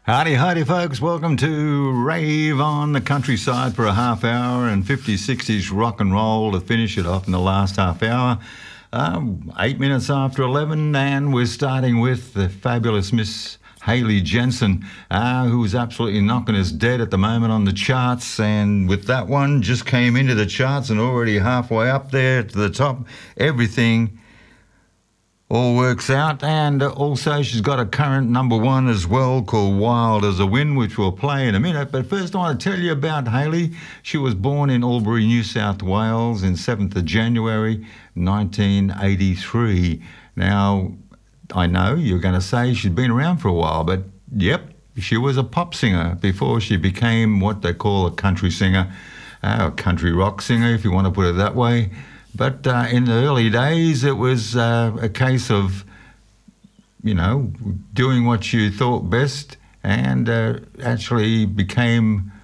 Howdy, howdy, folks. Welcome to Rave on the Countryside for a half hour and 50s, 60s rock and roll to finish it off in the last half hour. 8 minutes after 11, and we're starting with the fabulous Miss Hayley Jensen, who is absolutely knocking us dead at the moment on the charts, and with that one just came into the charts and already halfway up there to the top. Everything all works out, and also she's got a current number one as well called Wild as a Wind, which we'll play in a minute. But first I want to tell you about Hayley. She was born in Albury, New South Wales in 7th of January 1983. Now, I know you're going to say she's been around for a while, but yep, she was a pop singer before she became what they call a country singer, a country rock singer, if you want to put it that way. But in the early days, it was a case of, you know, doing what you thought best, and actually became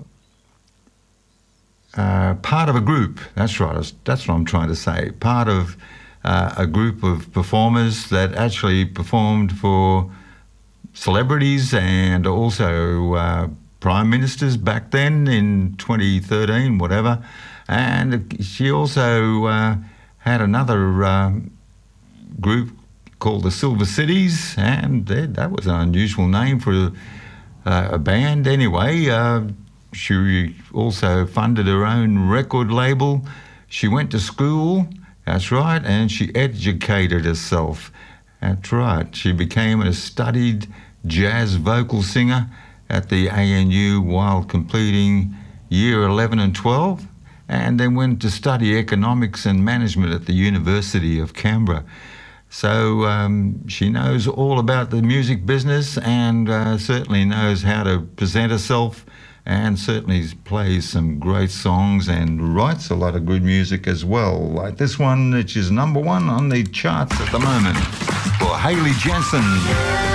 part of a group. That's right, that's what I'm trying to say. Part of a group of performers that actually performed for celebrities and also prime ministers back then in 2013, whatever. And she also had another group called the Silver Cities, and that was an unusual name for a band anyway. She also funded her own record label. She went to school, that's right, and she educated herself. That's right. She became a studied jazz vocal singer at the ANU while completing year 11 and 12. And then went to study economics and management at the University of Canberra. So she knows all about the music business, and certainly knows how to present herself, and certainly plays some great songs and writes a lot of good music as well, like this one, which is number one on the charts at the moment, for Hayley Jensen.